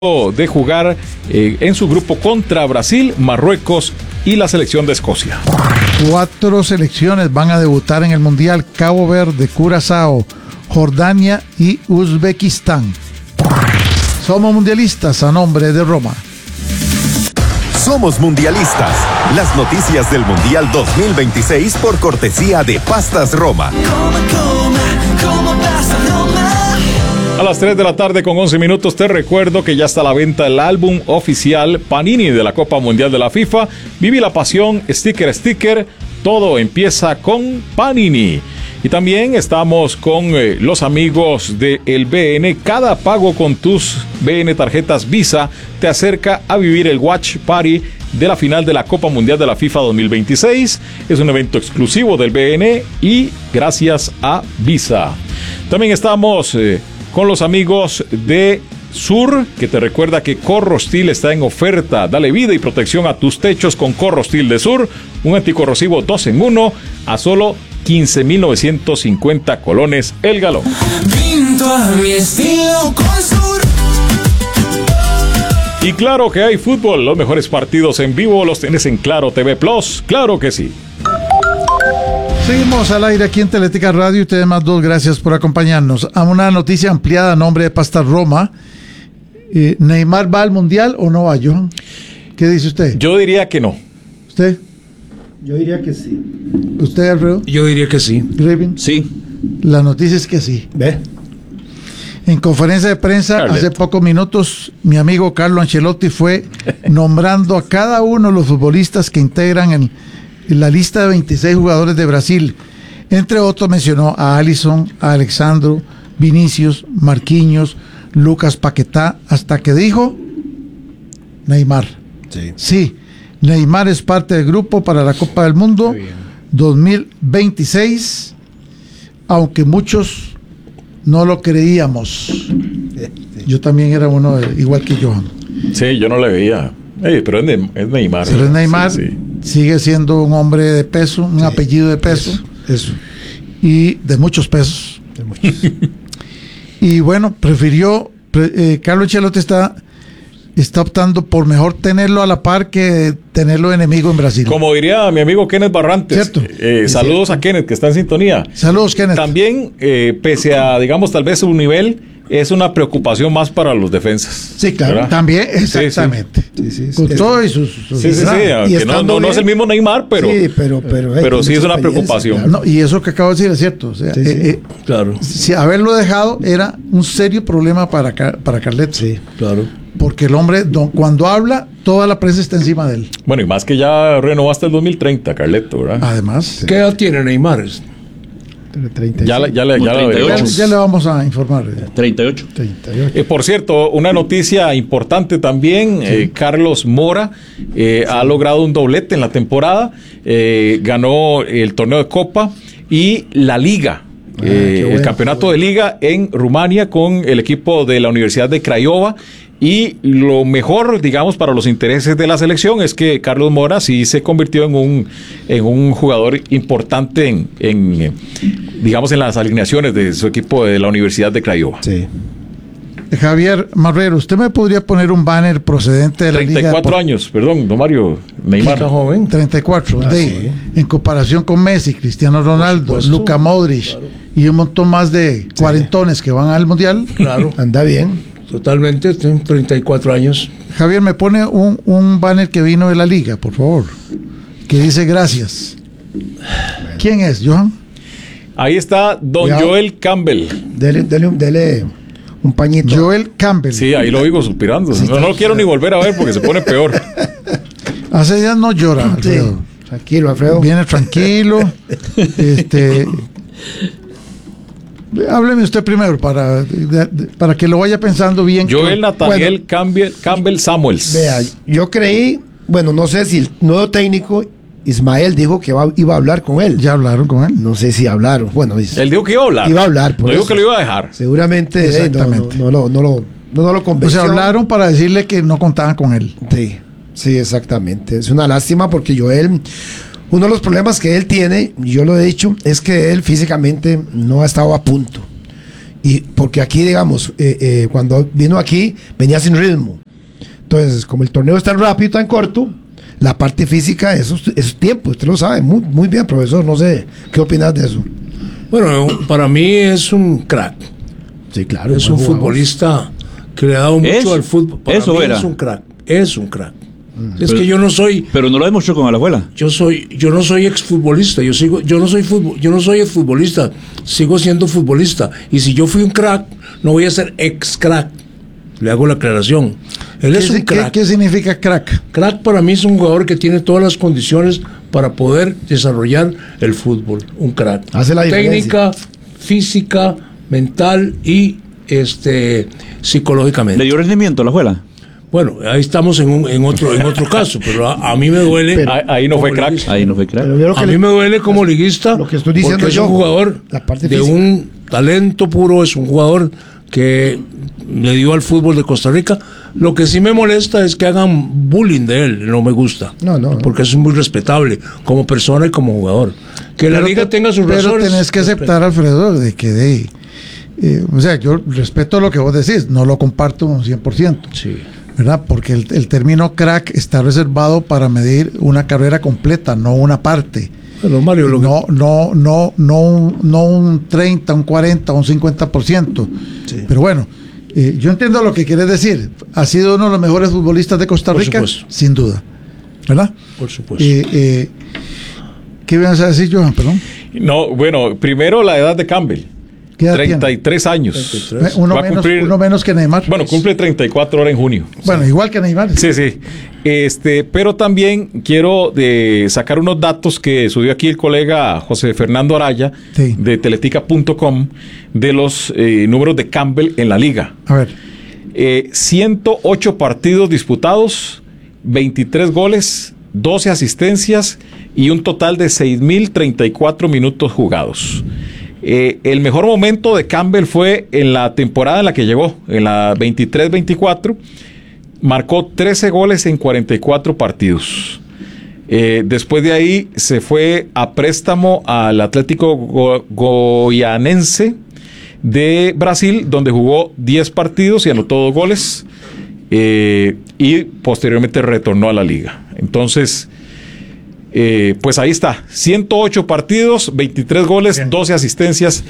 de jugar en su grupo contra Brasil, Marruecos y la selección de Escocia. 4 selecciones van a debutar en el Mundial: Cabo Verde, Curazao, Jordania y Uzbekistán. Somos mundialistas a nombre de Roma. Somos mundialistas. Las noticias del Mundial 2026 por cortesía de Pastas Roma. A las 3 de la tarde con 11 minutos te recuerdo que ya está a la venta el álbum oficial Panini de la Copa Mundial de la FIFA. Viví la pasión, sticker a sticker, todo empieza con Panini. Y también estamos con los amigos del BN. Cada pago con tus BN tarjetas Visa te acerca a vivir el Watch Party de la final de la Copa Mundial de la FIFA 2026. Es un evento exclusivo del BN y gracias a Visa. También estamos con los amigos de Sur, que te recuerda que Corrostil está en oferta. Dale vida y protección a tus techos con Corrostil de Sur, un anticorrosivo 2 en 1 a solo 15,950 colones el galón. Pinto a mi estilo con Sur. Y claro que hay fútbol, los mejores partidos en vivo los tienes en Claro TV Plus, claro que sí. Seguimos al aire aquí en Teletica Radio y ustedes más dos, gracias por acompañarnos. A una noticia ampliada a nombre de Pastas Roma. ¿Neymar va al Mundial o no va, Johan? ¿Qué dice usted? Yo diría que no. ¿Usted? Yo diría que sí. ¿Usted, Alfredo? Yo diría que sí. ¿Raven? Sí. La noticia es que sí. ¿Ve? En conferencia de prensa, Carleto, hace pocos minutos, mi amigo Carlo Ancelotti fue nombrando a cada uno de los futbolistas que integran en la lista de 26 jugadores de Brasil. Entre otros mencionó a Alisson, a Alexandro, Vinicius, Marquinhos, Lucas Paquetá, hasta que dijo Neymar. Sí. Sí, Neymar es parte del grupo para la Copa del Mundo 2026, aunque muchos no lo creíamos. Yo también era uno igual que Johan. Sí, yo no le veía. Pero es Neymar. Pero es Neymar. Sí. Sigue siendo un hombre de peso, un apellido de peso. Eso. Y de muchos pesos. De muchos. Y bueno, Carlo Ancelotti está optando por mejor tenerlo a la par que tenerlo enemigo en Brasil. Como diría mi amigo Kenneth Barrantes. Cierto. Saludos a Kenneth, que está en sintonía. Saludos, Kenneth. También, pese a, digamos, tal vez su nivel, es una preocupación más para los defensas. Sí, claro. ¿Verdad? También, exactamente. Sí. Con todo y sus Sí, aunque no es el mismo Neymar, pero sí es una preocupación. Claro. No, y eso que acabo de decir es cierto. O sea, claro. Si haberlo dejado era un serio problema para Carleto. Sí, claro. Porque el hombre, cuando habla, toda la prensa está encima de él. Bueno, y más que ya renovó hasta el 2030, Carleto, ¿verdad? Además, ¿Qué edad tiene Neymar? 38. Ya ya le vamos a informar. 38. Por cierto, una noticia importante también, Carlos Mora ha logrado un doblete en la temporada, ganó el torneo de Copa y la Liga. El campeonato de Liga en Rumania con el equipo de la Universidad de Craiova. Y lo mejor, digamos, para los intereses de la selección es que Carlos Mora sí se convirtió en un jugador importante digamos, en las alineaciones de su equipo de la Universidad de Craiova. Sí. Javier Marrero, ¿usted me podría poner un banner procedente de la 34 Liga? años, perdón, don Mario. Neymar. Está joven. 34, Sí. en comparación con Messi, Cristiano Ronaldo, Luka Modric y un montón más de cuarentones que van al Mundial. Claro. Anda bien. Totalmente, tengo 34 años. Javier, me pone un banner que vino de la Liga, por favor, que dice gracias. ¿Quién es, Johan? Ahí está don Joel Campbell. Dele un pañito. Joel Campbell. Sí, ahí lo oigo suspirando. No lo quiero ni volver a ver porque se pone peor. Hace días no llora, Alfredo. Sí. Tranquilo, Alfredo. Viene tranquilo. Hábleme usted primero para que lo vaya pensando bien. Joel Nathaniel Campbell Samuels. Vea, yo creí, bueno, no sé si el nuevo técnico Ismael dijo que iba a hablar con él. ¿Ya hablaron con él? No sé si hablaron. Bueno, él dijo que iba a hablar. Iba a hablar. No dijo que lo iba a dejar. Seguramente exactamente. No lo convenció. O sea, hablaron para decirle que no contaban con él. Sí, exactamente. Es una lástima porque Joel, uno de los problemas que él tiene, yo lo he dicho, es que él físicamente no ha estado a punto. Y porque aquí, digamos, cuando vino aquí, venía sin ritmo. Entonces, como el torneo es tan rápido, tan corto, la parte física, eso es tiempo. Usted lo sabe muy, muy bien, profesor. No sé, ¿qué opinas de eso? Bueno, para mí es un crack. Sí, claro. Es un futbolista que le ha dado mucho al fútbol. Para eso mí era. es un crack. Es un crack. Es que yo no soy. Pero no lo demostró con Alajuela. Yo no soy exfutbolista. Yo no soy exfutbolista. Sigo siendo futbolista. Y si yo fui un crack, no voy a ser ex crack. Le hago la aclaración. Él es un crack. ¿Qué significa crack? Crack para mí es un jugador que tiene todas las condiciones para poder desarrollar el fútbol. Un crack. Hace la diferencia. Técnica, física, mental y psicológicamente. ¿Le dio rendimiento a Alajuela? Bueno, ahí estamos en otro caso, pero a mí me duele. Ahí no fue crack. Ahí no fue crack. Pero yo lo que A mí me duele como liguista. lo que estoy diciendo porque yo, es un jugador la parte de física. un talento puro, es un jugador que le dio al fútbol de Costa Rica. Lo que sí me molesta es que hagan bullying de él, no me gusta. No. Porque es muy respetable como persona y como jugador. Que la liga tenga sus razones. Pero tenés que aceptar, Alfredo, de que o sea, yo respeto lo que vos decís, no lo comparto un 100%. Sí. ¿Verdad? Porque el término crack está reservado para medir una carrera completa, no una parte. Bueno, Mario, No un 30, un 40, un 50%. Sí. Pero bueno, yo entiendo lo que quieres decir. Ha sido uno de los mejores futbolistas de Costa Por Rica, supuesto. sin duda. ¿Verdad? Por supuesto. ¿Qué ibas a decir, Johan? Perdón. No, bueno, primero la edad de Campbell. ¿Qué edad 33 años. 33. Uno Va a cumplir- menos que Neymar. Bueno, cumple 34 ahora en junio. Bueno, igual que Neymar. Sí, sí. Pero también quiero sacar unos datos que subió aquí el colega José Fernando Araya Sí. de teletica.com de los números de Campbell en la liga. A ver. 108 partidos disputados, 23 goles, 12 asistencias y un total de 6.034 minutos jugados. El mejor momento de Campbell fue en la temporada en la que llegó, en la 23-24. Marcó 13 goles en 44 partidos. Después de ahí se fue a préstamo al Atlético Goianense de Brasil, donde jugó 10 partidos y anotó 2 goles. Y posteriormente retornó a la liga. Entonces, pues ahí está, 108 partidos, 23 goles, 12 asistencias,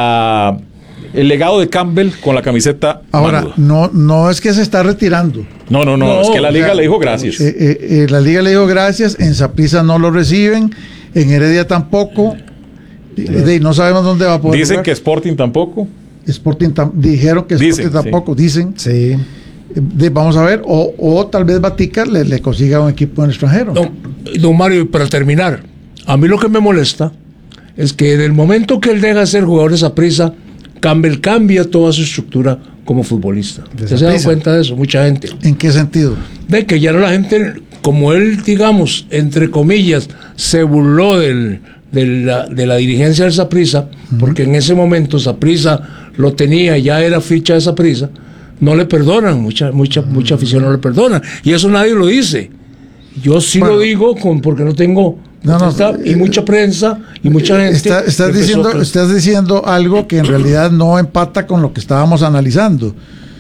el legado de Campbell con la camiseta Ahora, manuda. no es que se está retirando. No, es que la liga le dijo gracias. La liga le dijo gracias, en Saprissa no lo reciben, en Heredia tampoco, no sabemos dónde va a poder Dicen jugar. que Sporting tampoco. Dijeron que Sporting Dicen, tampoco, dicen. Sí. Vamos a ver, o tal vez Batica le consiga un equipo en el extranjero. Don Mario, para terminar, a mí lo que me molesta es que en el momento que él deja de ser jugador de Saprissa, Campbell cambia toda su estructura como futbolista. ¿Usted se da cuenta de eso? Mucha gente. ¿En qué sentido? De que ya no la gente, como él, digamos, entre comillas, se burló de la dirigencia del Saprissa, porque en ese momento Saprissa lo tenía, ya era ficha de Saprissa, no le perdonan, mucha afición no le perdona, y eso nadie lo dice. Yo sí lo digo porque no tengo y mucha prensa y mucha gente. Estás diciendo algo que en realidad no empata con lo que estábamos analizando,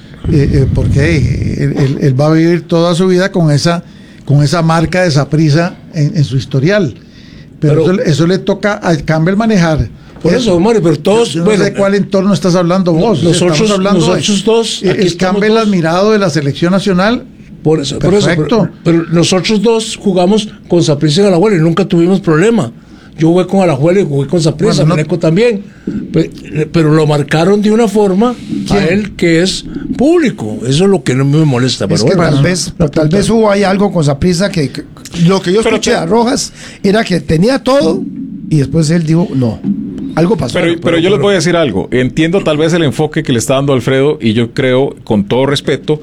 porque él va a vivir toda su vida con esa marca de Saprissa en su historial, pero eso le toca a Campbell manejar. Por eso, Mario, pero todos. Yo no sé de cuál entorno estás hablando vos. Nosotros dos. Es Campbell admirado de la selección nacional. Por eso, pero nosotros dos jugamos con Saprissa y Alajuela y nunca tuvimos problema. Yo jugué con Alajuela y jugué con Saprissa, Meneco también. Pero lo marcaron de una forma a él que es público. Eso es lo que no me molesta. Es Pero que tal vez hubo ahí algo con Saprissa que lo que yo escuché a Rojas era que tenía todo y después él dijo no. Algo pasó. Pero yo les voy a decir algo. Entiendo tal vez el enfoque que le está dando Alfredo y yo creo, con todo respeto,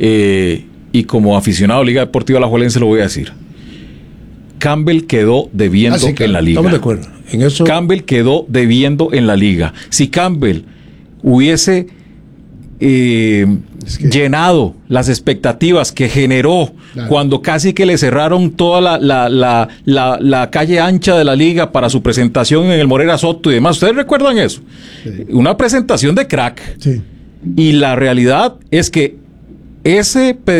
y como aficionado a Liga Deportiva Alajuelense lo voy a decir. Campbell quedó debiendo en la liga. Estamos de acuerdo. En eso. Campbell quedó debiendo en la liga. Si Campbell hubiese llenado las expectativas que generó cuando casi que le cerraron toda la calle ancha de la liga para su presentación en el Morera Soto y demás. ¿Ustedes recuerdan eso? Sí. Una presentación de crack. Sí. Y la realidad es que ese